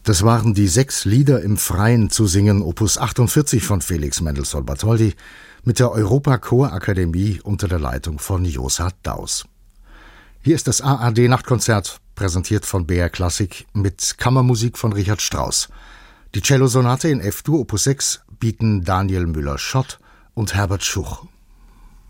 Das waren die 6 Lieder im Freien zu singen, Opus 48 von Felix Mendelssohn-Bartholdy, mit der Europa-Chorakademie unter der Leitung von Josa Daus. Hier ist das ARD-Nachtkonzert, präsentiert von BR Klassik mit Kammermusik von Richard Strauss. Die Cellosonate in F-Dur Opus 6 bieten Daniel Müller-Schott und Herbert Schuch.